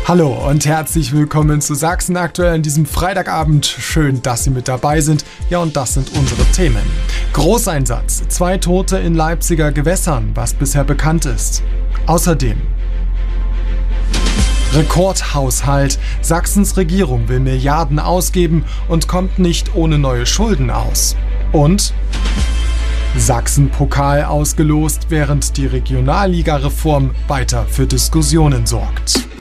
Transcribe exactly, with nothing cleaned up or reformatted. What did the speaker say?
Hallo und herzlich willkommen zu Sachsen aktuell an diesem Freitagabend. Schön, dass Sie mit dabei sind. Ja, und das sind unsere Themen. Großeinsatz. Zwei Tote in Leipziger Gewässern, was bisher bekannt ist. Außerdem Rekordhaushalt. Sachsens Regierung will Milliarden ausgeben und kommt nicht ohne neue Schulden aus. Und Sachsen-Pokal ausgelost, während die Regionalliga-Reform weiter für Diskussionen sorgt.